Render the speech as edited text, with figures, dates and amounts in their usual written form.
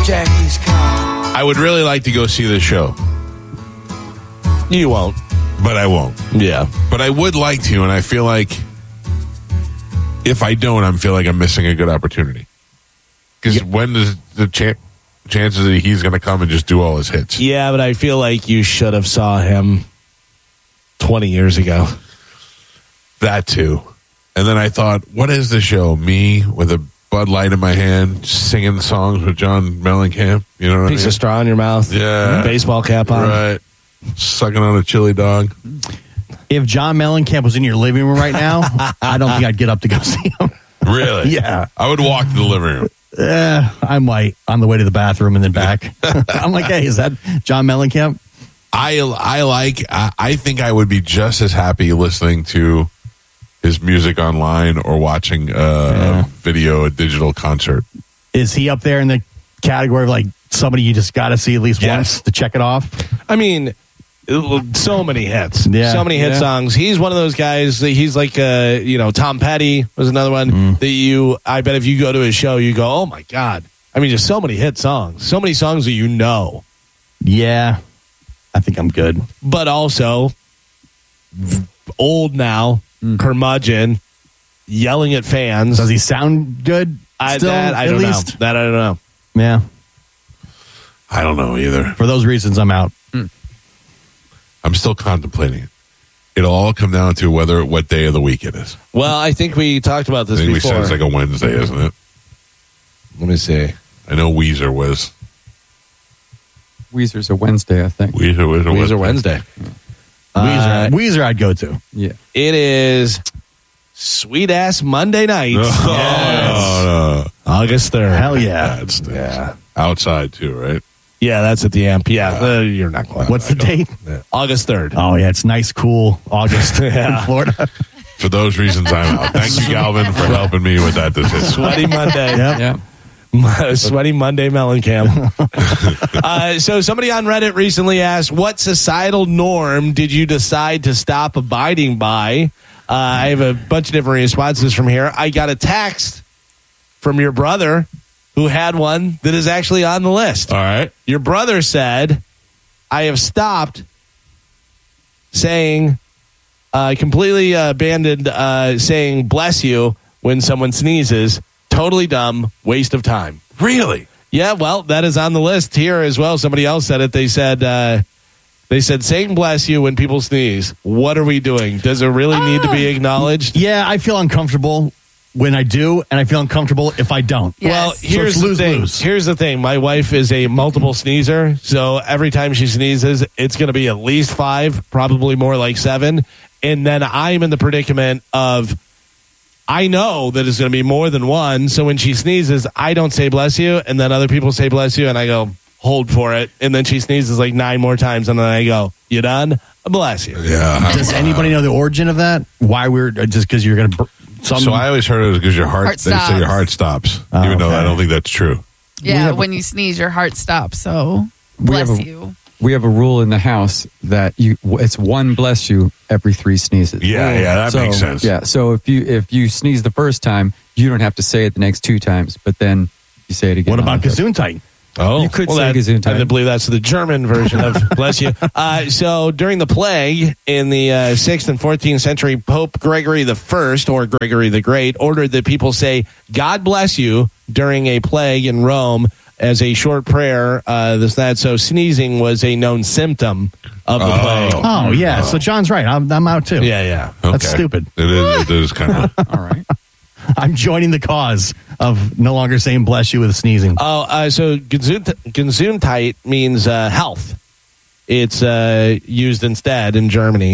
Jackie's car. I would really like to go see this show, You won't. but I won't. Yeah. But I would like to, and I feel like if I don't, I feel like I'm missing a good opportunity. Because when does the chances that he's going to come and just do all his hits? Yeah, but I feel like you should have saw him 20 years ago. That too. And then I thought, what is the show? Me with a Bud Light in my hand, singing songs with John Mellencamp. You know what Piece I mean? of straw in your mouth. Yeah. Baseball cap on. Right. Sucking on a chili dog. If John Mellencamp was in your living room right now, I don't think I'd get up to go see him. Really? Yeah. I would walk to the living room. I might on the way to the bathroom and then back. I'm like, hey, is that John Mellencamp? I think I would be just as happy listening to his music online or watching a digital concert. Is he up there in the category of like somebody you just got to see at least once to check it off? I mean, so many hits. Yeah. So many hit songs. He's one of those guys that he's like, Tom Petty was another one that I bet if you go to his show, you go, oh my God. I mean, just so many hit songs. So many songs that you know. Yeah. I think I'm good. But also, old now, curmudgeon, yelling at fans. Does he sound good? I still, don't know. That I don't know. Yeah. I don't know either. For those reasons, I'm out. I'm still contemplating it. It'll all come down to what day of the week it is. Well, I think we talked about this I think before. we said it's like a Wednesday, isn't it? Let me see. I know Weezer was. Weezer's a Wednesday, I think. Weezer Wednesday. Weezer I'd go to. Yeah. It is sweet ass Monday night. No. August 3rd. Hell yeah. Yeah. Outside too, right? Yeah, that's at the amp. Yeah, you're not going. What's the date? August 3rd. Oh, yeah. It's nice, cool August in Florida. For those reasons, I'm out. Thank you, Galvin, for helping me with that decision. Sweaty Monday. Yep. Yeah. Sweaty Monday Mellencamp. So somebody on Reddit recently asked, what societal norm did you decide to stop abiding by? I have a bunch of different responses from here. I got a text from your brother who had one that is actually on the list. All right. Your brother said, I have stopped saying, completely abandoned saying bless you when someone sneezes. Totally dumb, waste of time. Really? Yeah, well, that is on the list here as well. Somebody else said it. They said saying bless you when people sneeze. What are we doing? Does it really need to be acknowledged? Yeah, I feel uncomfortable when I do, and I feel uncomfortable if I don't. Yes. Well, So here's it's the lose, thing. lose. Here's the thing. My wife is a multiple sneezer, so every time she sneezes, it's going to be at least 5, probably more like 7. And then I'm in the predicament of I know that it's going to be more than 1. So when she sneezes, I don't say bless you, and then other people say bless you, and I go hold for it, and then she sneezes like 9 more times, and then I go, you done? Bless you. Yeah. Does anybody know the origin of that? Why we're just because you're going to? So I always heard it was because your heart. They say your heart stops, even though I don't think that's true. Yeah, when you sneeze, your heart stops. So bless you. We have a rule in the house that it's 1 bless you every 3 sneezes. Yeah, that makes sense. Yeah, so if you sneeze the first time, you don't have to say it the next 2 times, but then you say it again. What about Gesundheit? Oh, you could say Gesundheit. I believe that's the German version of bless you. So during the plague in the 6th and 14th century, Pope Gregory I, or Gregory the Great, ordered that people say God bless you during a plague in Rome as a short prayer. So sneezing was a known symptom of the plague. Oh, yeah. So John's right. I'm out too. Yeah. That's stupid. It is kind of. All right. I'm joining the cause of no longer saying bless you with sneezing. So Gesundheit means health. It's used instead in Germany.